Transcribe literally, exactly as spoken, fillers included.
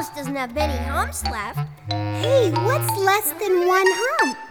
house doesn't have many humps left. Hey, what's less than one hump?